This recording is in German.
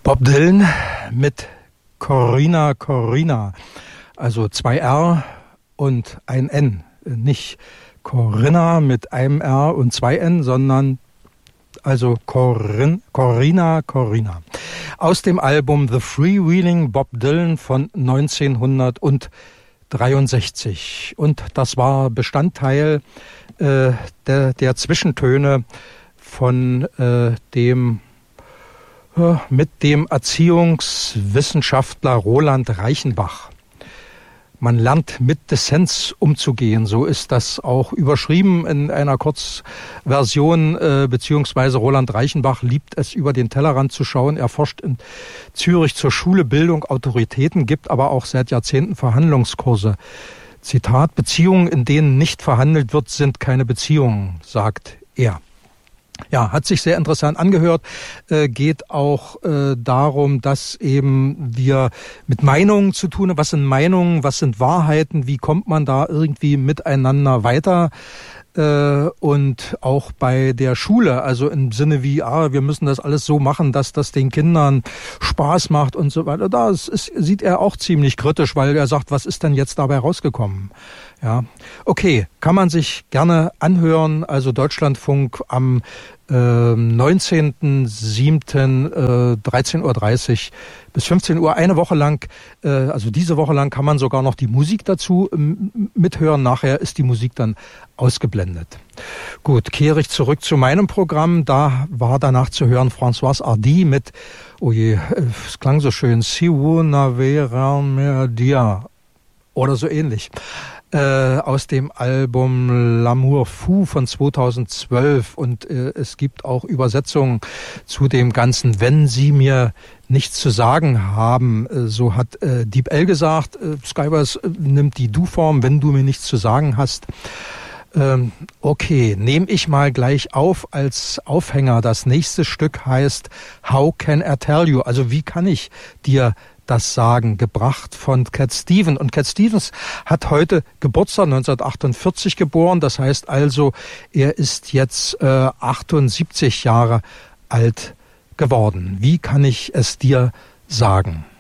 Bob Dylan mit Corrina, Corrina, also 2 R und ein N. Nicht Corinna mit einem R und 2 N, sondern also Corrina, Corrina. Aus dem Album The Freewheeling Bob Dylan von 1963. Und das war Bestandteil der Zwischentöne von mit dem Erziehungswissenschaftler Roland Reichenbach. Man lernt mit Dissens umzugehen, so ist das auch überschrieben in einer Kurzversion, beziehungsweise Roland Reichenbach liebt es, über den Tellerrand zu schauen. Er forscht in Zürich zur Schule Bildung Autoritäten, gibt aber auch seit Jahrzehnten Verhandlungskurse. Zitat: Beziehungen, in denen nicht verhandelt wird, sind keine Beziehungen, sagt er. Ja, hat sich sehr interessant angehört, geht auch darum, dass eben wir mit Meinungen zu tun haben. Was sind Meinungen, was sind Wahrheiten, wie kommt man da irgendwie miteinander weiter? Und auch bei der Schule, also im Sinne wie, wir müssen das alles so machen, dass das den Kindern Spaß macht und so weiter. Sieht er auch ziemlich kritisch, weil er sagt, was ist denn jetzt dabei rausgekommen? Ja, okay, kann man sich gerne anhören. Also Deutschlandfunk am 19.07. 13.30 Uhr bis 15 Uhr, eine Woche lang, also diese Woche lang kann man sogar noch die Musik dazu mithören. Nachher ist die Musik dann ausgeblendet. Gut, kehre ich zurück zu meinem Programm. Da war danach zu hören Françoise Hardy mit, oh je, es klang so schön, Si vous n'avez rien mehr à dire oder so ähnlich. Aus dem Album L'amour fou von 2012 und es gibt auch Übersetzungen zu dem Ganzen, wenn Sie mir nichts zu sagen haben, so hat Deep L gesagt, Skywars nimmt die Du-Form, wenn du mir nichts zu sagen hast. Okay, nehme ich mal gleich auf als Aufhänger. Das nächste Stück heißt How Can I Tell You? Also wie kann ich dir das sagen, gebracht von Cat Stevens. Und Cat Stevens hat heute Geburtstag, 1948 geboren. Das heißt also, er ist jetzt 78 Jahre alt geworden. Wie kann ich es dir sagen?